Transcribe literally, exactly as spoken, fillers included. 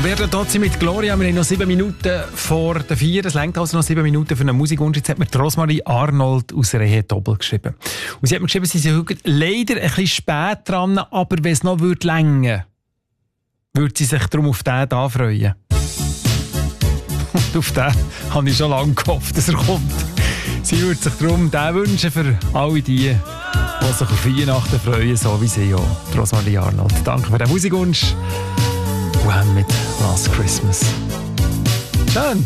Roberto Tozzi mit Gloria. Wir haben noch sieben Minuten vor der vier. Es reicht also noch sieben Minuten für eine Musikwunsch. Jetzt hat mir Rosmarie Arnold aus Rehe Doppel geschrieben. Und sie hat mir geschrieben, sie sind leider ein bisschen spät dran, aber wenn es noch würde länger, würde sie sich darum auf den da freuen. Und auf den habe ich schon lange gehofft, dass er kommt. Sie würde sich darum den wünschen für alle die, die sich auf Weihnachten freuen, so wie sie auch. Rosmarie Arnold. Danke für den Musikwunsch. Wham mit Last Christmas. Schön.